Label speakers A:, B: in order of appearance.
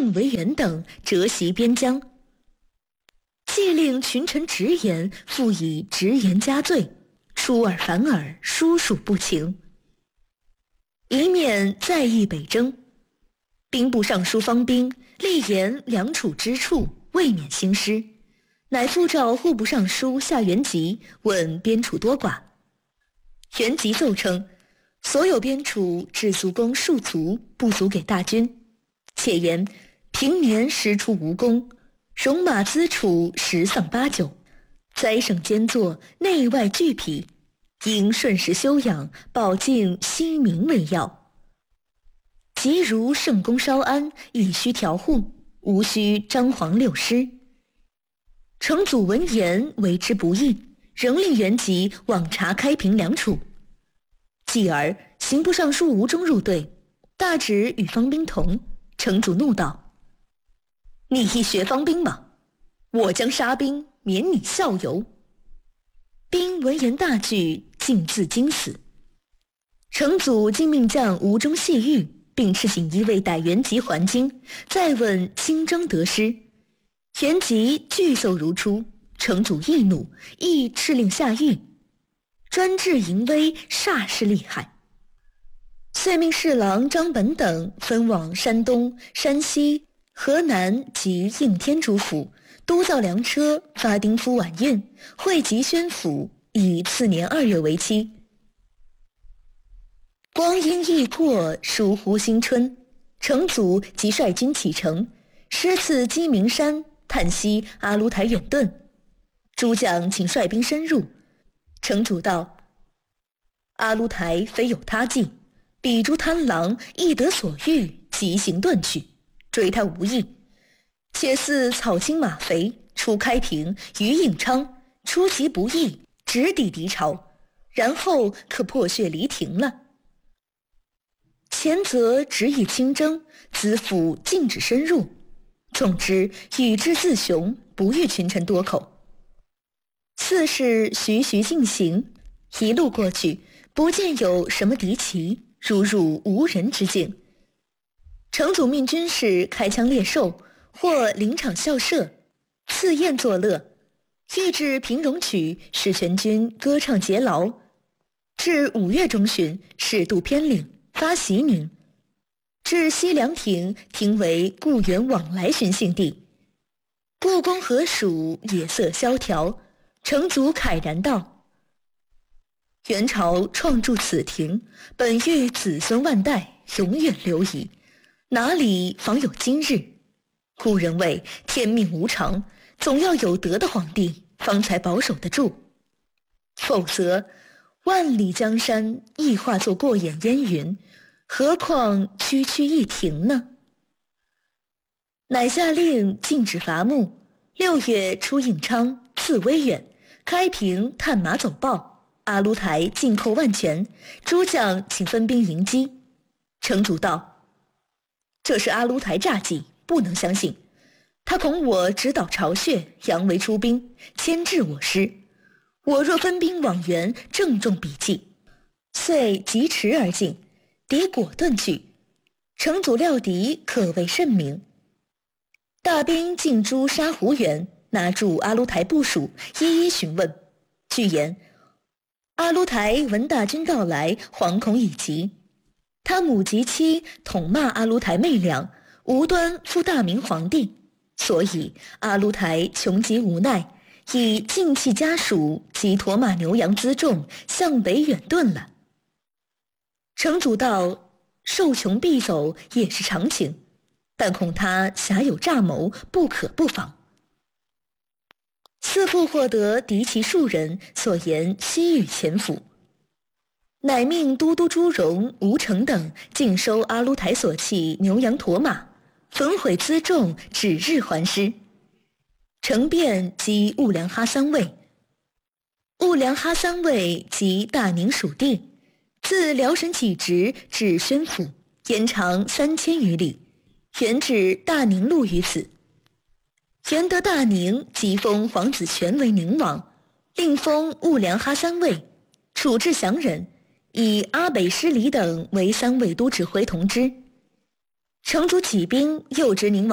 A: 郑惟元等折袭边疆，既令群臣直言，复以直言加罪，出尔反尔，殊属不情。一面再议北征，兵部尚书方斌力言梁楚之处，未免兴师，乃复召户部尚书夏元吉问边楚多寡。元吉奏称，所有边楚只足供数卒，不足给大军，且言平年师出无功，戎马资楚十丧八九，灾省兼作，内外俱疲，应顺时休养，保境息民为要。即如圣公稍安，亦须调护，无需张皇六师。成祖闻言为之不义，仍令元吉往查开平梁楚。继而刑部尚书吴中入对，大旨与方斌同。成祖怒道：你亦学方斌吗？我将杀兵，免你效尤。兵闻言大惧，尽自惊死。成祖竟命将吴中谢狱，并敕锦衣卫逮元吉还京，再问亲征得失。元吉拒奏如初，成祖易怒，亦敕令下狱。专制淫威，煞是厉害。遂命侍郎张本等分往山东、山西、河南及应天诸府，督造粮车，发丁夫晚运，汇集宣府，以次年2月为期。光阴易过，疏忽新春，成祖即率军启程，师次鸡鸣山，探悉阿卢台远遁。诸将请率兵深入。成祖道：阿卢台非有他计，彼诸贪狼亦得所欲，急行遁去，追他无益。且似草青马肥，出开平，于应昌，出其不意，直抵敌巢，然后可破血离庭了。前则只以亲征，子府禁止深入，总之与之自雄，不欲群臣多口。次是徐徐进行，一路过去，不见有什么敌骑，如入无人之境。成祖命军士开枪猎兽，或临场校射，赐宴作乐，欲至平戎曲，使全军歌唱节劳。至5月中旬，使渡偏岭，发檄名，至西凉亭，庭为故园往来巡幸地。故宫何属野色萧条？成祖慨然道：元朝创筑此庭，本欲子孙万代永远留遗，哪里仿有今日？古人谓天命无常，总要有德的皇帝方才保守得住，否则万里江山亦化作过眼烟云，何况区区一庭呢？乃下令禁止伐木，6月出应昌，次威远，开平探马走报，阿卢台进寇万全，诸将请分兵迎击。成祖道：这是阿卢台诈计，不能相信。他恐我直捣巢穴，扬为出兵，牵制我师。我若分兵往援，正中彼计。遂疾驰而进，敌果遁去。成祖料敌可谓甚明，大兵进驻沙湖园，拿住阿卢台部属，一一询问。据言，阿卢台闻大军到来，惶恐已极。他母及妻痛骂阿卢台媚良，无端负大明皇帝，所以阿卢台穷极无奈，以尽弃家属及驮马牛羊辎重，向北远遁了。成祖道：受穷必走也是常情，但恐他辖有诈谋，不可不防。四父获得敌骑数人，所言悉与前府，乃命都督朱荣、吴成等尽收阿卢台所弃牛羊驼马，焚毁辎重，指日还师。成便击兀良哈三卫。兀良哈三卫即大宁属地，自辽沈起直至宣府，延长3000余里，原指大宁路于此。元德大宁，即封皇子权为宁王，另封兀良哈三卫，处置降人，以阿北师礼等为3卫都指挥同知。成祖起兵，诱知宁王